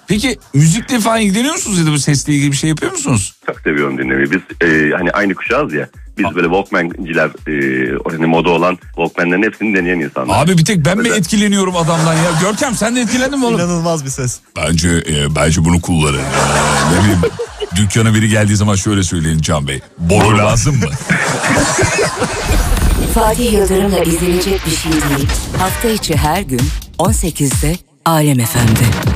Peki müzikle falan ilgileniyor musunuz ya da bu sesle ilgili bir şey yapıyor musunuz? Çok seviyorum dinlemeyi. Biz hani aynı kuşağız ya. Biz böyle Walkman'ciler, hani moda olan Walkman'lerin hepsini deneyen insanlar. Abi bir tek ben mi etkileniyorum adamdan ya? Görkem sen de etkilendin mi oğlum? İnanılmaz bir ses. Bence bunu kullanın. Ne bileyim, dükkana biri geldiği zaman şöyle söyleyin Can Bey. Boru lazım mı? Fatih Yıldırım'la izlenecek bir şey değil. Hafta içi her gün 18'de Alem FM'de.